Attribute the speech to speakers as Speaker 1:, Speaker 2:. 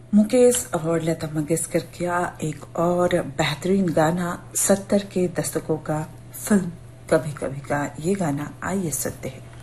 Speaker 1: मुकेश और लता मंगेशकर का एक और बेहतरीन गाना 70 के दशकों का फिल्म कभी कभी का ये गाना आइए सुनते हैं।